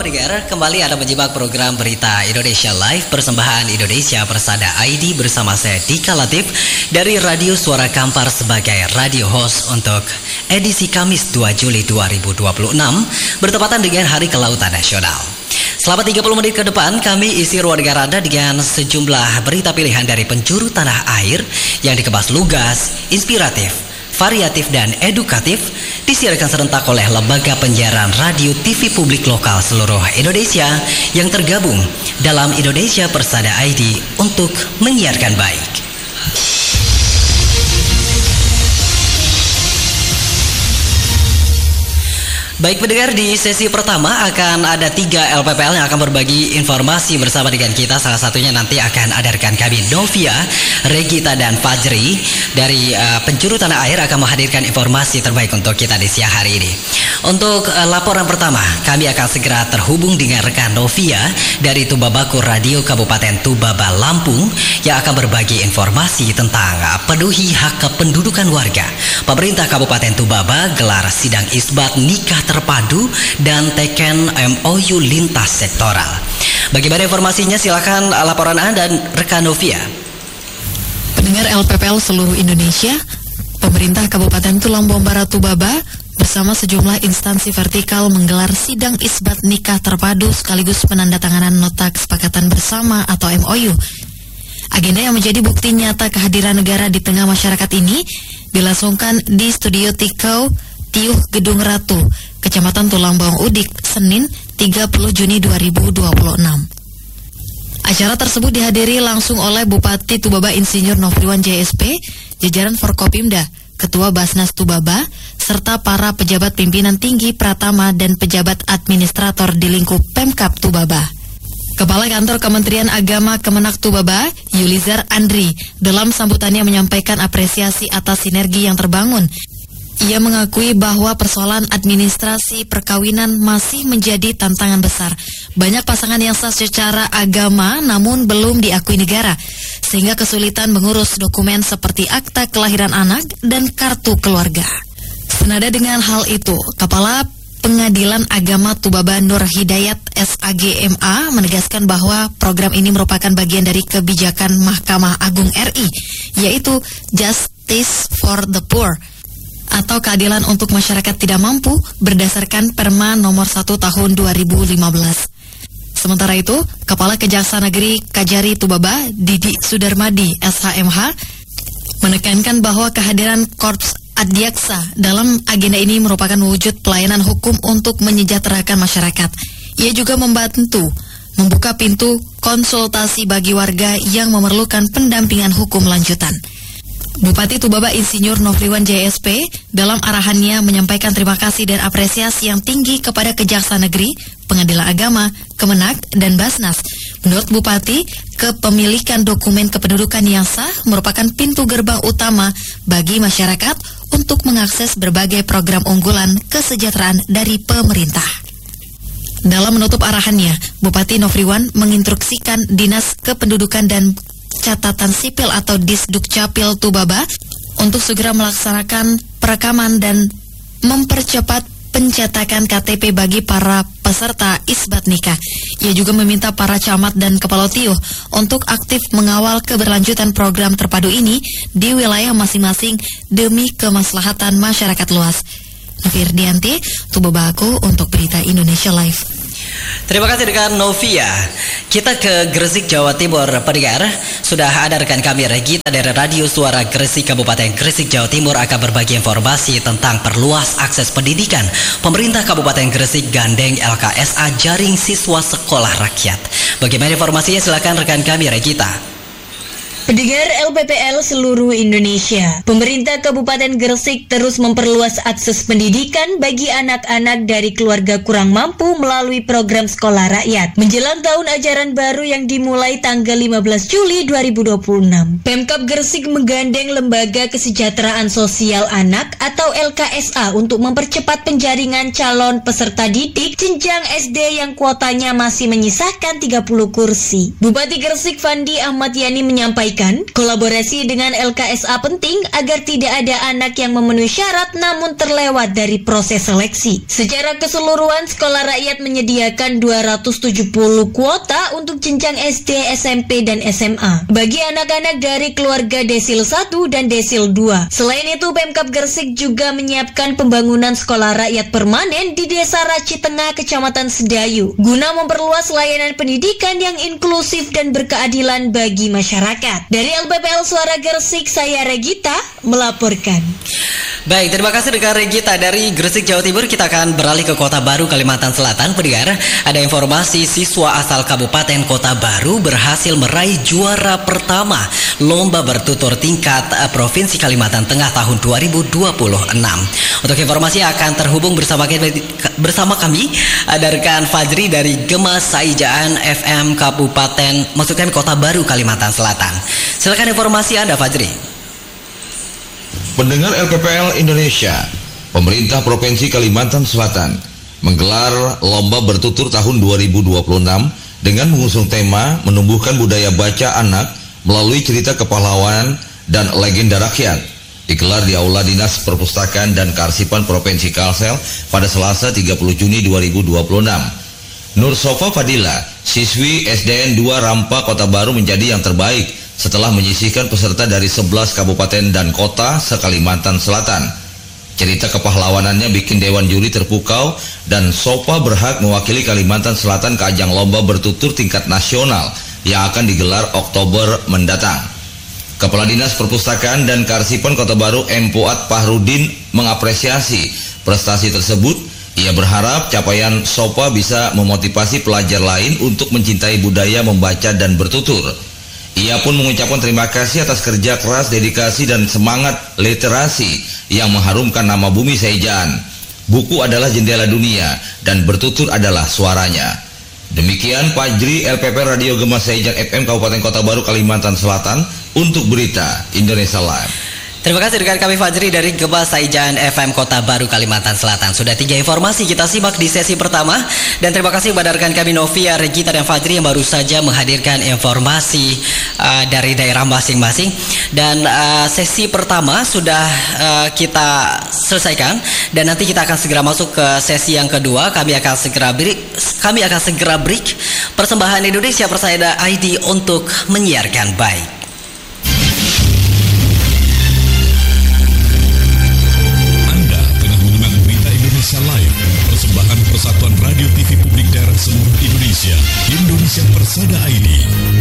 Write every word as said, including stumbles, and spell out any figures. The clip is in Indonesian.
pendengar, kembali Anda menyimak program Berita Indonesia Live persembahan Indonesia Persada I D bersama saya Dika Latif dari Radio Suara Kampar sebagai radio host untuk edisi Kamis dua Juli dua ribu dua puluh enam bertepatan dengan Hari Kelautan Nasional. Selama tiga puluh menit ke depan kami isi ruang dengar Anda dengan sejumlah berita pilihan dari penjuru tanah air yang dikemas lugas, inspiratif, variatif dan edukatif, disiarkan serentak oleh lembaga penyiaran radio T V publik lokal seluruh Indonesia yang tergabung dalam Indonesia Persada I D untuk menyiarkan baik. Baik pendengar, di sesi pertama akan ada tiga L P P L yang akan berbagi informasi bersama dengan kita. Salah satunya nanti akan ada rekan kami Novia, Regita dan Fajri dari uh, penjuru tanah air akan menghadirkan informasi terbaik untuk kita di siang hari ini. Untuk uh, laporan pertama, kami akan segera terhubung dengan rekan Novia dari Tubabaku Radio Kabupaten Tubaba, Lampung yang akan berbagi informasi tentang uh, penuhi hak kependudukan warga. Pemerintah Kabupaten Tubaba gelar sidang isbat nikah terpadu dan teken M O U lintas sektoral. Bagaimana informasinya? Silakan laporan Anda dan rekan Novia. Pendengar L P P L seluruh Indonesia, pemerintah Kabupaten Tulang Bombara Tubaba bersama sejumlah instansi vertikal menggelar sidang isbat nikah terpadu sekaligus penandatanganan nota kesepakatan bersama atau M O U. Agenda yang menjadi bukti nyata kehadiran negara di tengah masyarakat ini dilangsungkan di Studio Tikau, Tiuh Gedung Ratu, Kecamatan Tulang Bawang Udik, Senin tiga puluh Juni dua ribu dua puluh enam. Acara tersebut dihadiri langsung oleh Bupati Tubaba Insinyur Nofriwan J S P, jajaran Forkopimda, Ketua Basnas Tubaba, serta para pejabat pimpinan tinggi Pratama dan pejabat administrator di lingkup Pemkab Tubaba. Kepala Kantor Kementerian Agama Kemenak Tubaba, Yulizar Andri, dalam sambutannya menyampaikan apresiasi atas sinergi yang terbangun. Ia mengakui bahwa persoalan administrasi perkawinan masih menjadi tantangan besar. Banyak pasangan yang sah secara agama namun belum diakui negara, sehingga kesulitan mengurus dokumen seperti akta kelahiran anak dan kartu keluarga. Senada dengan hal itu, Kepala Pengadilan Agama Tubaba Nur Hidayat S A G M A menegaskan bahwa program ini merupakan bagian dari kebijakan Mahkamah Agung R I, yaitu Justice for the Poor, atau keadilan untuk masyarakat tidak mampu berdasarkan Perma nomor satu tahun dua ribu lima belas. Sementara itu, Kepala Kejaksaan Negeri Kajari Tubaba, Didi Sudarmadi S H M H, menekankan bahwa kehadiran Korps Adiaksa dalam agenda ini merupakan wujud pelayanan hukum untuk menyejahterakan masyarakat. Ia juga membantu membuka pintu konsultasi bagi warga yang memerlukan pendampingan hukum lanjutan. Bupati Tubaba Insinyur Nofriwan J S P dalam arahannya menyampaikan terima kasih dan apresiasi yang tinggi kepada Kejaksaan Negeri, Pengadilan Agama, Kemenak, dan Basnas. Menurut Bupati, kepemilikan dokumen kependudukan yang sah merupakan pintu gerbang utama bagi masyarakat untuk mengakses berbagai program unggulan kesejahteraan dari pemerintah. Dalam menutup arahannya, Bupati Nofriwan menginstruksikan Dinas Kependudukan dan Catatan Sipil atau Disdukcapil Tubaba untuk segera melaksanakan perekaman dan mempercepat pencetakan K T P bagi para peserta isbat nikah. Ia juga meminta para camat dan kepala tiuh untuk aktif mengawal keberlanjutan program terpadu ini di wilayah masing-masing demi kemaslahatan masyarakat luas. Firdianti, Tubabaku untuk Berita Indonesia Live. Terima kasih rekan Novia. Kita ke Gresik, Jawa Timur. Pendengar, sudah ada rekan kami Regita dari Radio Suara Gresik Kabupaten Gresik, Jawa Timur akan berbagi informasi tentang perluas akses pendidikan. Pemerintah Kabupaten Gresik gandeng L K S A jaring siswa sekolah rakyat. Bagaimana informasinya? Silakan rekan kami Regita. Pendengar L P P L seluruh Indonesia, pemerintah Kabupaten Gresik terus memperluas akses pendidikan bagi anak-anak dari keluarga kurang mampu melalui program sekolah rakyat. Menjelang tahun ajaran baru yang dimulai tanggal lima belas Juli dua ribu dua puluh enam, Pemkab Gresik menggandeng Lembaga Kesejahteraan Sosial Anak atau L K S A untuk mempercepat penjaringan calon peserta didik jenjang S D yang kuotanya masih menyisakan tiga puluh kursi. Bupati Gresik Fandi Ahmad Yani menyampaikan menyampaikan, kolaborasi dengan L K S A penting agar tidak ada anak yang memenuhi syarat namun terlewat dari proses seleksi. Secara keseluruhan, sekolah rakyat menyediakan dua ratus tujuh puluh kuota untuk jenjang S D, S M P, dan S M A bagi anak-anak dari keluarga desil satu dan desil dua. Selain itu, Pemkab Gresik juga menyiapkan pembangunan sekolah rakyat permanen di Desa Raci Tengah, Kecamatan Sedayu, guna memperluas layanan pendidikan yang inklusif dan berkeadilan bagi masyarakat. Dari L P P L Suara Gresik, saya Regita melaporkan. Baik, terima kasih rekan Regita dari Gresik, Jawa Timur. Kita akan beralih ke Kota Baru, Kalimantan Selatan. Pendengar, ada informasi siswa asal Kabupaten Kota Baru berhasil meraih juara pertama Lomba Bertutur tingkat uh, Provinsi Kalimantan Tengah tahun dua ribu dua puluh enam. Untuk informasi akan terhubung bersama kami, bersama kami ada rekan Fajri dari Gema Saijaan F M Kabupaten, maksud kami Kota Baru, Kalimantan Selatan. Silakan informasi Anda, Fajri. Pendengar L P P L Indonesia, pemerintah Provinsi Kalimantan Selatan menggelar Lomba Bertutur tahun dua ribu dua puluh enam dengan mengusung tema menumbuhkan budaya baca anak melalui cerita kepahlawanan dan legenda rakyat. Digelar di Aula Dinas Perpustakaan dan Kearsipan Provinsi Kalsel pada Selasa tiga puluh Juni dua ribu dua puluh enam. Nur Sofa Fadila, siswi S D N dua Rampa Kota Baru, menjadi yang terbaik setelah menyisihkan peserta dari sebelas kabupaten dan kota se-Kalimantan Selatan. Cerita kepahlawanannya bikin Dewan Juri terpukau dan Sofa berhak mewakili Kalimantan Selatan ke ajang Lomba Bertutur tingkat nasional yang akan digelar Oktober mendatang. Kepala Dinas Perpustakaan dan Kearsipan Kota Baru M. Puat Pahrudin mengapresiasi prestasi tersebut. Ia berharap capaian Sofa bisa memotivasi pelajar lain untuk mencintai budaya membaca dan bertutur. Ia pun mengucapkan terima kasih atas kerja keras, dedikasi, dan semangat literasi yang mengharumkan nama bumi Saijaan. Buku adalah jendela dunia dan bertutur adalah suaranya. Demikian Fajri, L P P Radio Gema Saijaan F M Kabupaten Kota Baru, Kalimantan Selatan untuk berita Indonesia Live. Terima kasih rekan kami Fajri dari Gema Saijaan F M Kota Baru, Kalimantan Selatan. Sudah tiga informasi kita simak di sesi pertama. Dan terima kasih kepada rekan kami Novia, Regita, dan Fajri yang baru saja menghadirkan informasi uh, dari daerah masing-masing. Dan uh, sesi pertama sudah uh, kita selesaikan. Dan nanti kita akan segera masuk ke sesi yang kedua. Kami akan segera break, kami akan segera break persembahan Indonesia Persada I D untuk menyiarkan baik. Live, persembahan Persatuan Radio T V Publik Daerah seluruh Indonesia, Indonesia Persada I D.